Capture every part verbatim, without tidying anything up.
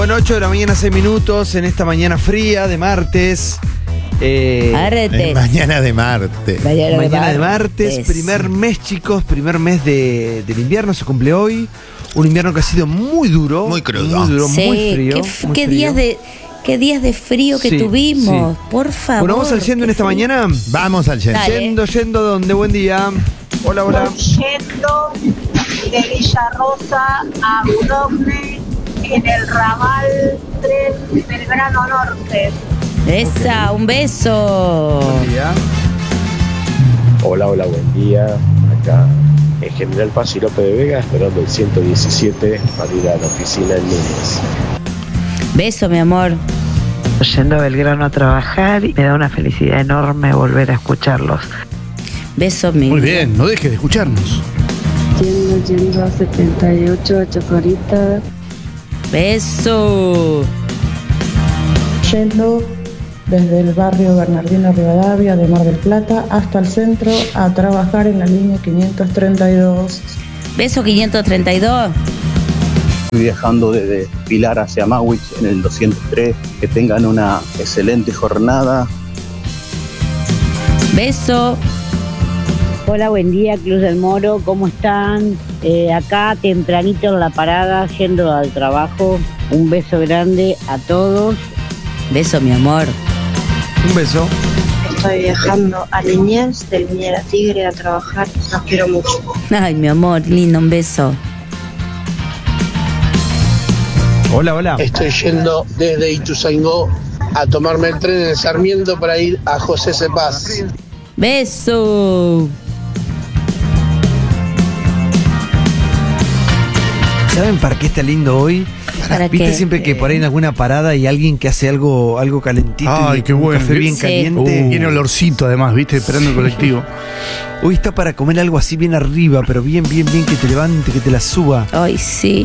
Bueno, ocho de la mañana, seis minutos, en esta mañana fría de martes. Eh, Martes. Mañana de martes. Mañana, mañana de de martes, martes. primer mes, chicos, primer mes de, del invierno, se cumple hoy. Un invierno que ha sido muy duro. Muy crudo. Muy duro, Sí, muy frío. Qué, f- muy qué frío. días de qué días de frío que Sí, tuvimos. sí. Por favor. Bueno, vamos al yendo en qué esta frío. mañana. Vamos al Yen. Dale. Yendo, yendo, ¿dónde? Buen día. Hola, hola. Yendo de Villa Rosa a Budovne en el ramal tres Belgrano Norte. Esa, un beso. Buen día. Hola, hola, buen día. Acá en General Paz y López de Vega, esperando el ciento diecisiete para ir a la oficina en Núñez. Beso, mi amor. Yendo a Belgrano a trabajar y me da una felicidad enorme volver a escucharlos. Beso, mi Muy vida. bien, no dejes de escucharnos. Yendo, yendo a setenta y ocho a Chacarita. Beso. Yendo desde el barrio Bernardino Rivadavia de Mar del Plata hasta el centro a trabajar en la línea quinientos treinta y dos. Beso quinientos treinta y dos. Estoy viajando desde Pilar hacia Mawich en el doscientos tres. Que tengan una excelente jornada. Beso. Hola, buen día, Cruz del Moro, ¿cómo están? Eh, acá tempranito en la parada, yendo al trabajo. Un beso grande a todos. Beso, mi amor. Un beso. Estoy viajando a Liniers, de Liniers a Tigre a trabajar. Los quiero mucho. Ay, mi amor, lindo, un beso. Hola, hola. Estoy yendo desde Ituzaingó a tomarme el tren en Sarmiento para ir a José Cepaz. Beso. ¿Saben para qué está lindo hoy? ¿Para ¿Viste qué? siempre que por ahí en alguna parada hay alguien que hace algo, algo calentito? Ay, y qué un bueno. café bien Sí. caliente. Uh, tiene olorcito además, viste, esperando el colectivo. Hoy está para comer algo así bien arriba, pero bien, bien, bien, que te levante, que te la suba. Ay, sí.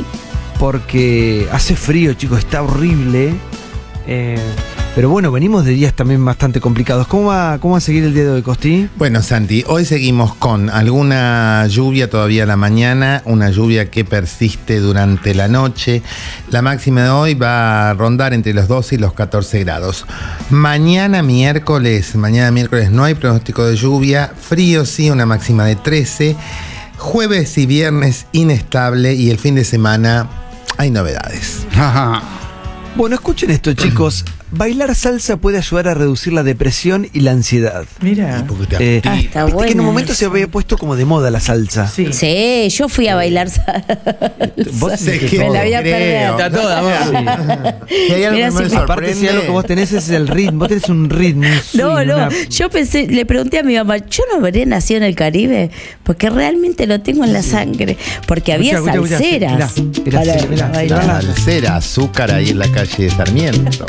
Porque hace frío, chicos, está horrible. Eh, pero bueno, venimos de días también bastante complicados. ¿Cómo va, cómo va a seguir el día de hoy, Costi? Bueno, Santi, hoy seguimos con alguna lluvia todavía a la mañana, una lluvia que persiste durante la noche. La máxima de hoy va a rondar entre los doce y los catorce grados. Mañana miércoles, mañana miércoles no hay pronóstico de lluvia, frío sí, una máxima de trece. Jueves y viernes inestable y el fin de semana hay novedades. Ajá. Bueno, escuchen esto, chicos. Bailar salsa puede ayudar a reducir la depresión y la ansiedad. Mira. Porque te Eh, Ah, está viste que en un buena momento se esa. había puesto como de moda la salsa. Sí. Sí, yo fui a bailar salsa. Vos Sé que- que Me la voy a creo. perder. toda, Si hay algo Mira, que me si- Aparte, si algo que vos tenés es el ritmo. Vos tenés un ritmo. un swing, No, no, una- yo pensé, le pregunté a mi mamá, ¿yo no habría nacido en el Caribe? Porque realmente lo tengo en la sangre. Porque había Escuchá, escuchá, escuchá, salseras. sí, mirá, mirá, para sí, mirá, bailar. mirá. Salsera, azúcar ahí en la calle de Sarmiento.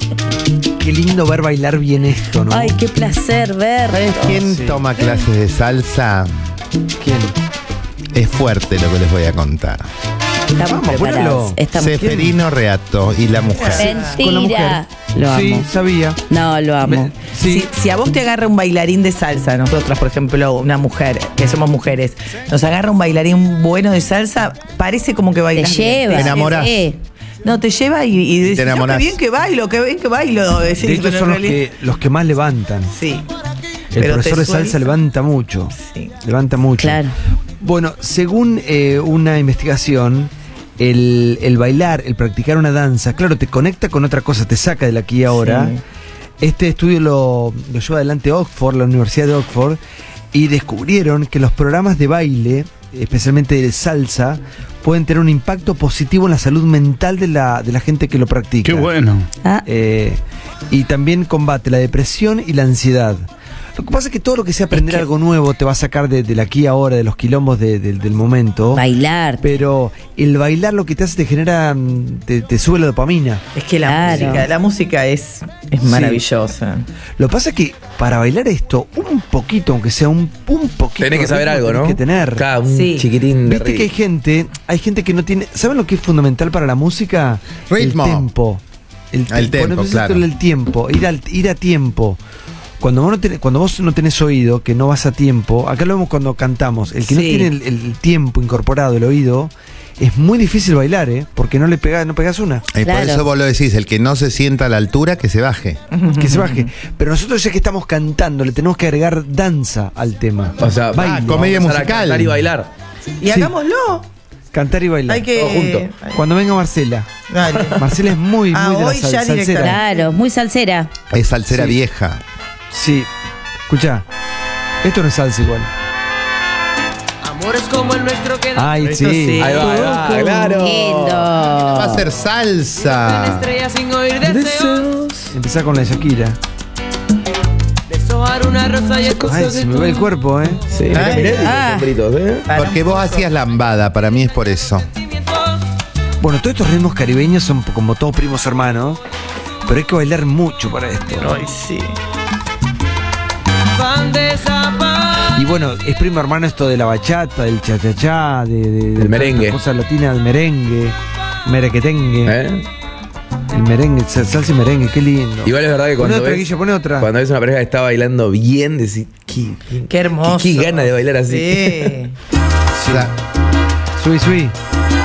Qué lindo ver bailar bien esto, ¿no? Ay, qué placer ver. ¿Sabes quién Sí. toma clases de salsa? ¿Quién? Es fuerte lo que les voy a contar. Estamos Vamos, preparados. ponelo. Estamos Seferino Reato y la mujer. Con la mujer. Mentira. Lo amo. Sí, sabía. No, lo amo. Me- sí. Si, si a vos te agarra un bailarín de salsa, nosotras, por ejemplo, una mujer, que somos mujeres, nos agarra un bailarín bueno de salsa, parece como que Te bailas bien. lleva. Te enamorás. Sí. No, te lleva y, y decís, te "No, enamorás". qué bien que bailo, qué bien que bailo. Decís, De hecho, pero en son los realidad- que, los que más levantan. Sí. El Pero profesor te de salsa suelta. levanta mucho. Sí. Levanta mucho. Claro. Bueno, según eh, una investigación, el, el bailar, el practicar una danza, claro, te conecta con otra cosa, te saca del aquí y ahora. Sí. Este estudio lo, lo lleva adelante Oxford, la Universidad de Oxford, y descubrieron que los programas de baile, especialmente de salsa, pueden tener un impacto positivo en la salud mental de la, de la gente que lo practica. Qué bueno. Ah, Eh, y también combate la depresión y la ansiedad. Lo que pasa es que todo lo que sea aprender Es que- algo nuevo te va a sacar de, del aquí y ahora, de los quilombos de- de- del momento. bailar. Pero el bailar lo que te hace te genera, mm, te, te sube la dopamina. Es que la Claro. música, la música es, es Sí. maravillosa. Lo que pasa es que para bailar esto, un poquito, aunque sea un, un poquito. Tenés que de saber ritmo algo, tenés ¿no? que tener. Cada un Sí. chiquitín de Viste que hay ritmo. gente, hay gente que no tiene. ¿Saben lo que es fundamental para la música? Ritmo. El tempo. El, El tempo, ponemos claro. esto, el tiempo, ir, al, ir a tiempo. Cuando vos, no tenés, cuando vos no tenés oído, que no vas a tiempo, acá lo vemos cuando cantamos, el que no Sí. tiene el, el tiempo incorporado, el oído, es muy difícil bailar, ¿eh? Porque no le pega, no pegas una. Y por eso vos lo decís, el que no se sienta a la altura, que se baje. Que se baje. Pero nosotros ya que estamos cantando, le tenemos que agregar danza al tema. O sea, baile. Ah, comedia vamos a musical. cantar y bailar. Y hagámoslo. Cantar y bailar. Hay que. Todos juntos. Cuando venga Marcela. Dale. Marcela es muy, Ah, muy de la hoy sal- ya salsera. directamente. Claro, muy salsera. Es salsera Sí. vieja. Sí. Escuchá. Esto no es salsa igual. Amores como el nuestro que Ay, Esto sí. sí. Ahí va, ahí va, claro. Lindo. Va a ser salsa. estrella sin oír deseos. Empezá con la Shakira. Deshojar una rosa y el Ay, se me va el cuerpo, ¿eh? Sí, mirá, Ay, mirá los ah. sombritos, ¿eh? Porque vos hacías lambada, para mí es por eso. Bueno, todos estos ritmos caribeños son como todos primos hermanos, pero hay que bailar mucho para esto. Ay, sí. Van desapareciendo. Y bueno, es primo hermano esto de la bachata, del cha-cha-cha, de, de, de Del merengue. cosas latinas, del merengue, merequetengue, ¿Eh? el merengue, sal- salsa y merengue, qué lindo. Igual es verdad que Pone cuando otra, ves, Guille, pone otra. cuando ves una pareja que está bailando bien, decís, qué, qué, Qué hermoso. qué, qué gana de bailar así. Sí. O sea, Sui, sui.